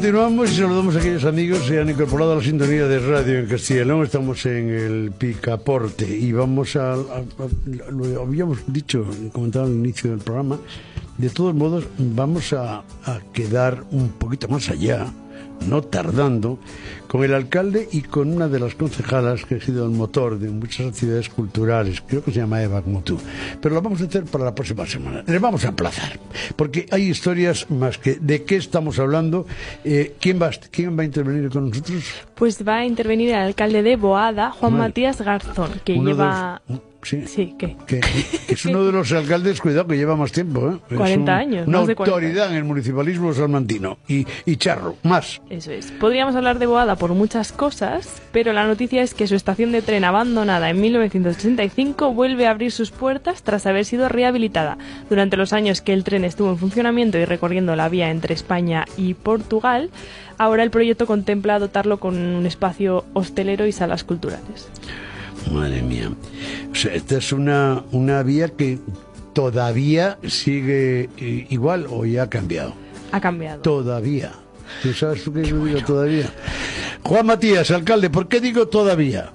Continuamos y saludamos a aquellos amigos que se han incorporado a la sintonía de radio en Castilla y León. Estamos en el Picaporte y vamos lo habíamos dicho, comentado al inicio del programa. De todos modos, vamos a quedar un poquito más allá, no tardando, con el alcalde y con una de las concejalas que ha sido el motor de muchas actividades culturales. Creo que se llama Eva, como tú. Pero lo vamos a hacer para la próxima semana. Les vamos a aplazar, porque hay historias más que... ¿De qué estamos hablando? ¿Quién va a intervenir con nosotros? Pues va a intervenir el alcalde de Boada, Juan Matías Garzón, que lleva... Sí, ¿qué? Que es uno de los alcaldes, cuidado, que lleva más tiempo, ¿eh? 40 años. Una más de 40. autoridad en el municipalismo salmantino. Y charro, más. Eso es. Podríamos hablar de Boada por muchas cosas, pero la noticia es que su estación de tren abandonada en 1965 vuelve a abrir sus puertas tras haber sido rehabilitada. Durante los años que el tren estuvo en funcionamiento y recorriendo la vía entre España y Portugal, ahora el proyecto contempla dotarlo con un espacio hostelero y salas culturales. Madre mía. O sea, esta es una vía que todavía sigue igual o ya ha cambiado. Ha cambiado. Todavía. ¿Tú sabes por qué yo digo todavía? Juan Matías, alcalde, ¿por qué digo todavía?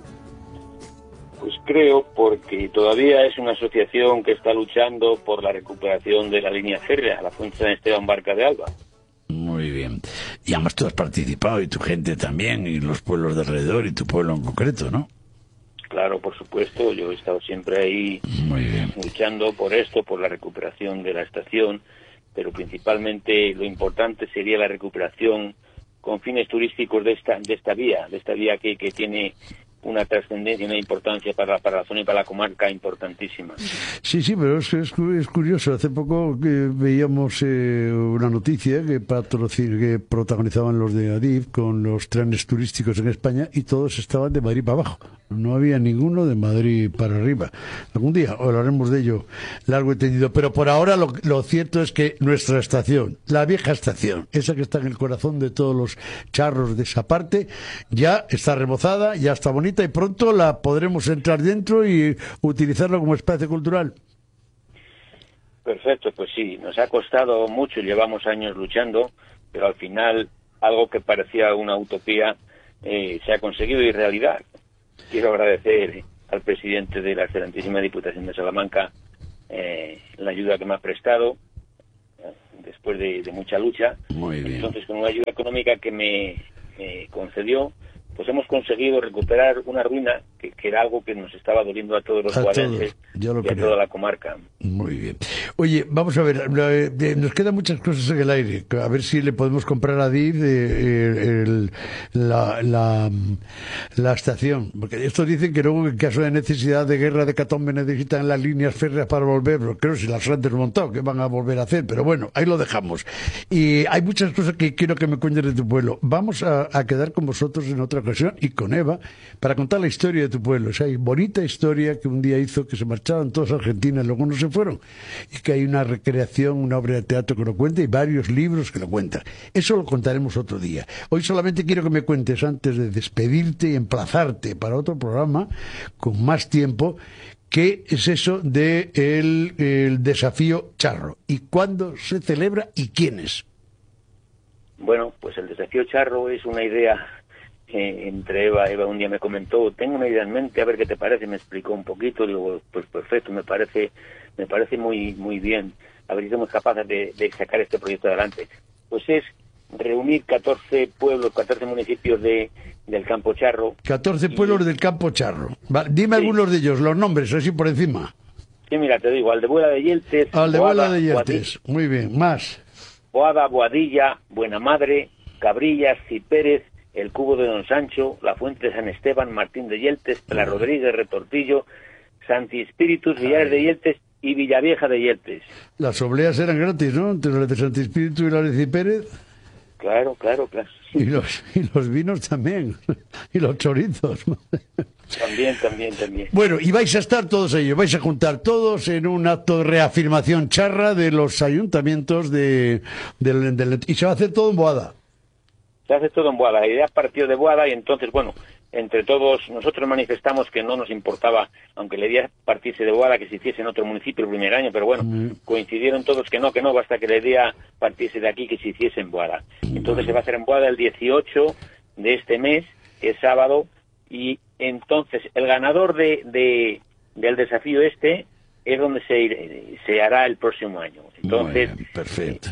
Pues creo porque todavía es una asociación que está luchando por la recuperación de la línea férrea, la Fuente San Esteban Barca de Alba. Muy bien. Y además tú has participado, y tu gente también, y los pueblos de alrededor, y tu pueblo en concreto, ¿no? Claro, por supuesto, yo he estado siempre ahí luchando por esto, por la recuperación de la estación, pero principalmente lo importante sería la recuperación con fines turísticos de esta vía que tiene una trascendencia y una importancia para la zona y para la comarca importantísima. Sí, pero es curioso. Hace poco que veíamos una noticia que protagonizaban los de Adif con los trenes turísticos en España y todos estaban de Madrid para abajo. No había ninguno de Madrid para arriba. Algún día hablaremos de ello largo y tendido, pero por ahora lo cierto es que nuestra estación, la vieja estación, esa que está en el corazón de todos los charros de esa parte, ya está rebozada, ya está bonita y pronto la podremos entrar dentro y utilizarla como espacio cultural. Perfecto, pues sí, nos ha costado mucho, llevamos años luchando, pero al final algo que parecía una utopía se ha conseguido y realidad. Quiero agradecer al presidente de la excelentísima Diputación de Salamanca la ayuda que me ha prestado después de mucha lucha. Muy bien. Entonces, con una ayuda económica que me concedió, pues hemos conseguido recuperar una ruina que era algo que nos estaba doliendo a todos los guarenses y a toda la comarca. Muy bien. Oye, vamos a ver, nos quedan muchas cosas en el aire. A ver si le podemos comprar a DIF la estación. Porque estos dicen que luego, en caso de necesidad de guerra, de hecatombe, necesitan las líneas férreas para volver. Pero creo que si las han desmontado, ¿qué van a volver a hacer? Pero bueno, ahí lo dejamos. Y hay muchas cosas que quiero que me cuentes de tu pueblo. Vamos a quedar con vosotros en otra ocasión y con Eva para contar la historia de tu pueblo. Esa bonita historia que un día hizo que se marchaban todos a Argentina y luego no se fueron. Y que hay una recreación, una obra de teatro que lo cuenta y varios libros que lo cuentan. Eso lo contaremos otro día. Hoy solamente quiero que me cuentes, antes de despedirte y emplazarte para otro programa con más tiempo, ¿qué es eso de el desafío charro? ¿Y cuándo se celebra y quiénes? Bueno, pues el desafío charro es una idea entre Eva un día me comentó, tengo una idea en mente, a ver qué te parece, me explicó un poquito, digo, pues perfecto, me parece muy bien, a ver si somos capaces de sacar este proyecto adelante. Pues es reunir 14 pueblos, 14 municipios del Campo Charro. 14 pueblos del Campo Charro. Va, dime algunos de ellos, los nombres, así por encima. Sí, mira, te digo, Aldebuela de Yeltes. Aldebuela de Yeltes, muy bien, más. Boada, Boadilla, Buenamadre, Cabrillas, Cipérez, El Cubo de Don Sancho, La Fuente de San Esteban, Martín de Yeltes, Pla Rodríguez, Retortillo, Santi Espíritus, Villares de Yeltes y Villavieja de Yeltes. Las obleas eran gratis, ¿no? Entre las de Santi Espíritu y las de Cipérez. Claro. Y los vinos también. Y los chorizos. También. Bueno, y vais a estar todos ellos, vais a juntar todos en un acto de reafirmación charra de los ayuntamientos y se va a hacer todo en Boada. Se hace todo en Boada. La idea partió de Boada y entonces, bueno, entre todos, nosotros manifestamos que no nos importaba, aunque la idea partiese de Boada, que se hiciese en otro municipio el primer año, pero bueno, coincidieron todos que no, basta que la idea partiese de aquí, que se hiciese en Boada. Entonces se va a hacer en Boada el 18 de este mes, que es sábado, y entonces el ganador del desafío este es donde se hará el próximo año. Entonces, bien, perfecto.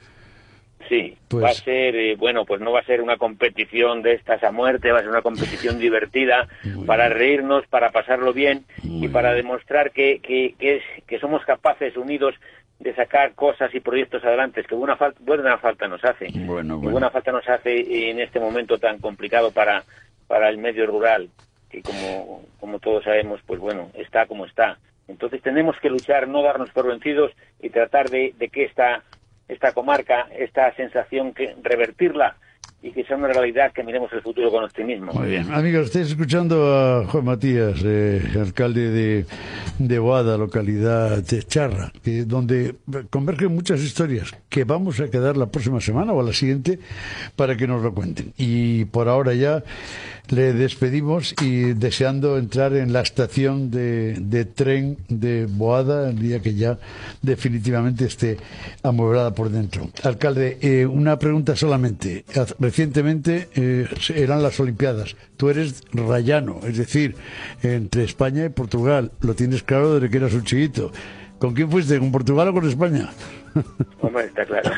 Sí, pues... va a ser, bueno, pues no va a ser una competición de estas a muerte, va a ser una competición divertida para reírnos, para pasarlo bien y para demostrar que somos capaces, unidos, de sacar cosas y proyectos adelante, que buena falta nos hace. Buena falta nos hace en este momento tan complicado para el medio rural, que como todos sabemos, pues bueno, está como está. Entonces tenemos que luchar, no darnos por vencidos y tratar de que esta comarca, esta sensación, que revertirla y que sea una realidad, que miremos el futuro con optimismo. Muy bien. Amigos, estáis escuchando a Juan Matías, alcalde de Boada, localidad de Charra, donde convergen muchas historias que vamos a quedar la próxima semana o a la siguiente para que nos lo cuenten. Y por ahora ya le despedimos y deseando entrar en la estación de tren de Boada el día que ya definitivamente esté amueblada por dentro. Alcalde, una pregunta solamente. Recientemente eran las Olimpiadas. Tú eres rayano, es decir, entre España y Portugal. Lo tienes claro desde que eras un chiquito. ¿Con quién fuiste? ¿Con Portugal o con España? Hombre, está claro.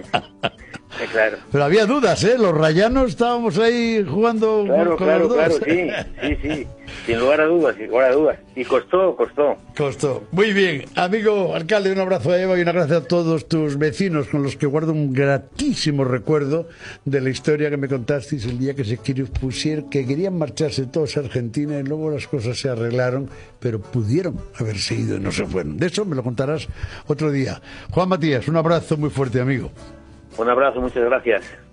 Claro. Pero había dudas, ¿eh? Los rayanos estábamos ahí jugando con los dos. Claro, sí. Sin lugar a dudas. Y costó. Muy bien. Amigo alcalde, un abrazo a Eva y una gracias a todos tus vecinos con los que guardo un gratísimo recuerdo de la historia que me contasteis el día que se pusieron, que querían marcharse todos a Argentina y luego las cosas se arreglaron, pero pudieron haberse ido y no se fueron. De eso me lo contarás otro día. Juan Matías, un abrazo muy fuerte, amigo. Un abrazo, muchas gracias.